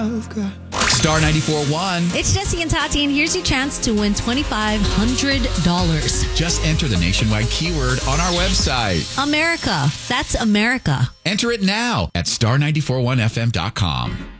Star 94.1. It's Jesse and Tati, and here's your chance to win $2,500. Just enter the nationwide keyword on our website. America. That's America. Enter it now at star941fm.com.